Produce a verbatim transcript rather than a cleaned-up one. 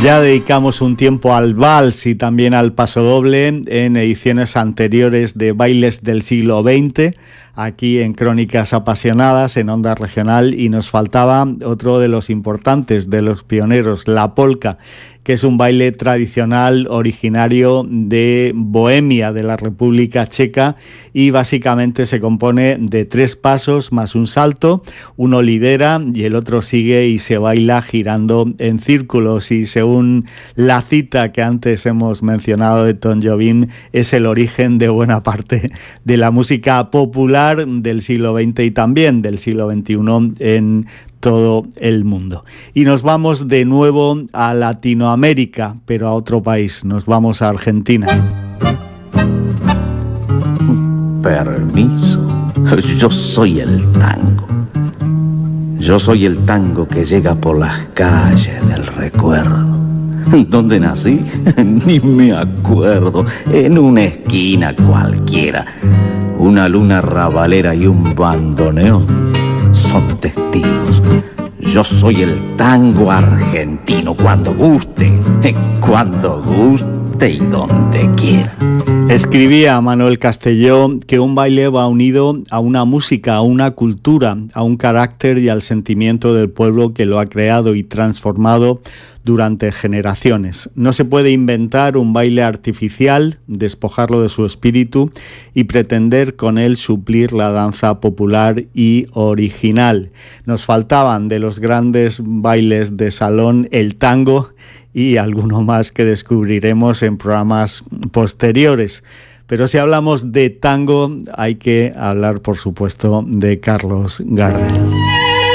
Ya dedicamos un tiempo al vals y también al pasodoble en ediciones anteriores de Bailes del siglo veinte, aquí en Crónicas Apasionadas, en Onda Regional, y nos faltaba otro de los importantes, de los pioneros, la polka, que es un baile tradicional originario de Bohemia, de la República Checa, y básicamente se compone de tres pasos más un salto. Uno lidera y el otro sigue y se baila girando en círculos, y según la cita que antes hemos mencionado de Tom Jobim, es el origen de buena parte de la música popular del siglo veinte y también del siglo veintiuno en todo el mundo. Y nos vamos de nuevo a Latinoamérica, pero a otro país. Nos vamos a Argentina. Permiso. Yo soy el tango. Yo soy el tango que llega por las calles del recuerdo. ¿Dónde nací? Ni me acuerdo. En una esquina cualquiera. Una luna rabalera y un bandoneón son testigos. Yo soy el tango argentino, cuando guste, cuando guste y donde quiera. Escribía Manuel Castelló que un baile va unido a una música, a una cultura, a un carácter y al sentimiento del pueblo que lo ha creado y transformado durante generaciones. No se puede inventar un baile artificial, despojarlo de su espíritu y pretender con él suplir la danza popular y original. Nos faltaban de los grandes bailes de salón el tango y alguno más que descubriremos en programas posteriores. Pero si hablamos de tango, hay que hablar, por supuesto, de Carlos Gardel.